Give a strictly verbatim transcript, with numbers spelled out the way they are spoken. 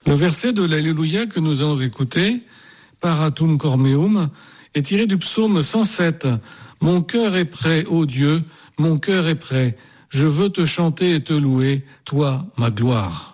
Le verset de l'Alléluia que nous allons écouter, Paratum Cormeum, est tiré du psaume cent sept. Mon cœur est prêt, ô Dieu, mon cœur est prêt. Je veux te chanter et te louer, toi, ma gloire.